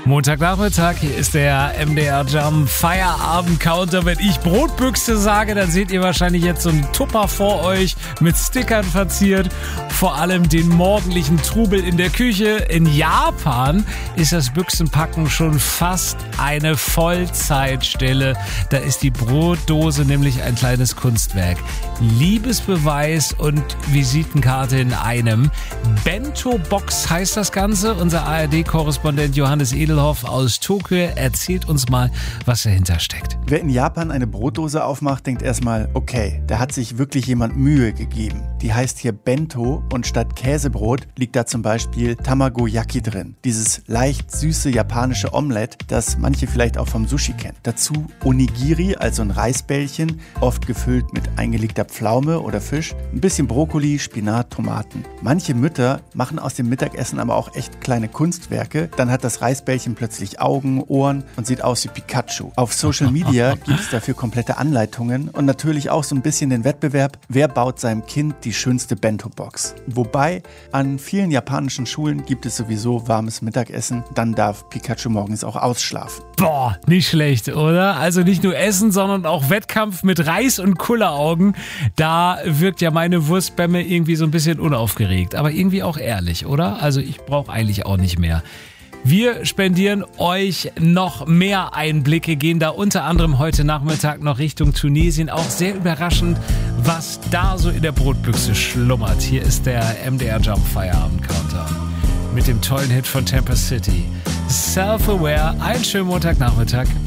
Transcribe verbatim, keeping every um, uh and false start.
Montagnachmittag, hier ist der M D R Jump Feierabend-Counter. Wenn ich Brotbüchse sage, dann seht ihr wahrscheinlich jetzt so einen Tupper vor euch mit Stickern verziert. Vor allem den morgendlichen Trubel in der Küche. In Japan ist das Büchsenpacken schon fast eine Vollzeitstelle. Da ist die Brotdose nämlich ein kleines Kunstwerk. Liebesbeweis und Visitenkarte in einem. Bento-Box heißt das Ganze. Unser A R D-Korrespondent Johannes Edelhoff aus Tokio erzählt uns mal, was dahinter steckt. Wer in Japan eine Brotdose aufmacht, denkt erstmal, okay, da hat sich wirklich jemand Mühe gegeben. Die heißt hier Bento und statt Käsebrot liegt da zum Beispiel Tamagoyaki drin. Dieses leicht süße japanische Omelett, das manche vielleicht auch vom Sushi kennen. Dazu Onigiri, also ein Reisbällchen, oft gefüllt mit eingelegter Pflaume oder Fisch, ein bisschen Brokkoli, Spinat, Tomaten. Manche Mütter machen aus dem Mittagessen aber auch echt kleine Kunstwerke. Dann hat das Reisbällchen plötzlich Augen, Ohren und sieht aus wie Pikachu. Auf Social Media gibt es dafür komplette Anleitungen und natürlich auch so ein bisschen den Wettbewerb, wer baut seinem Kind die schönste Bento-Box. Wobei, an vielen japanischen Schulen gibt es sowieso warmes Mittagessen, dann darf Pikachu morgens auch ausschlafen. Boah, nicht schlecht, oder? Also nicht nur Essen, sondern auch Wettkampf mit Reis und Kulleraugen. Da wirkt ja meine Wurstbämme irgendwie so ein bisschen unaufgeregt, aber irgendwie auch ehrlich, oder? Also ich brauche eigentlich auch nicht mehr. Wir spendieren euch noch mehr Einblicke, gehen da unter anderem heute Nachmittag noch Richtung Tunesien. Auch sehr überraschend, was da so in der Brotbüchse schlummert. Hier ist der M D R Jump Feierabend Counter mit dem tollen Hit von Temper City. Self-Aware, einen schönen Montagnachmittag.